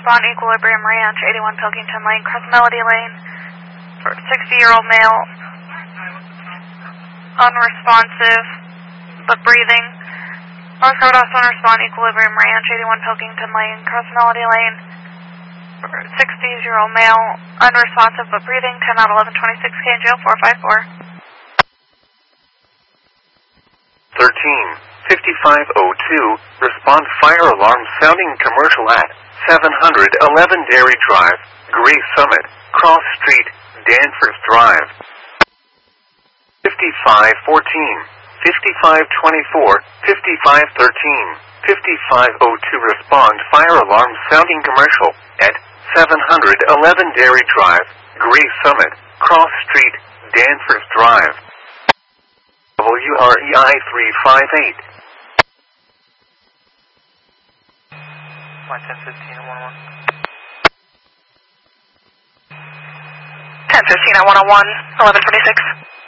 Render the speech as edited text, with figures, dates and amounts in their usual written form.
respond Equilibrium Ranch, 81 Pilkington Lane, Cross Melody Lane, for 60-year-old male, unresponsive, but breathing. North Code also respond Equilibrium Ranch, 81 Pilkington Lane, Cross Melody Lane, for 60-year-old male, unresponsive, but breathing, 10 out 11, 26 KNGL 454. 13-5502, respond fire alarm sounding commercial at 711 Dairy Drive, Gray Summit, Cross Street, Danforth Drive. 5514, 5524, 5513, 5502, respond fire alarm sounding commercial at 711 Dairy Drive, Gray Summit, Cross Street, Danforth Drive. WREI 358. 1015 at 101. 1015 at 101, 1126.